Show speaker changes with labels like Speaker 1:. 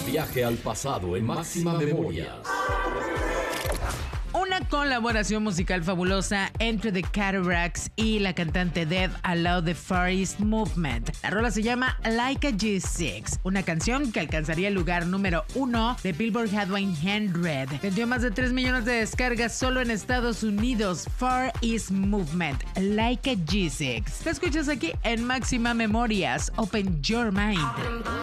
Speaker 1: Viaje al pasado en Máxima Memorias.
Speaker 2: Una colaboración musical fabulosa entre The Cataracts y la cantante Dev Allow the Far East Movement. La rola se llama Like a G6, una canción que alcanzaría el lugar número 1 de Billboard Hot 100. Vendió más de 3 millones de descargas solo en Estados Unidos. Far East Movement, Like a G6. Te escuchas aquí en Máxima Memorias. Open Your Mind.